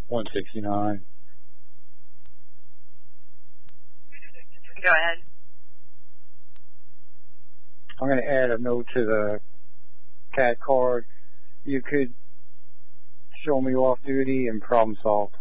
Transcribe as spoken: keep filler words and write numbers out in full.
one sixty-nine. Go ahead. I'm going to add a note to the C A D card. You could show me off duty and problem solved.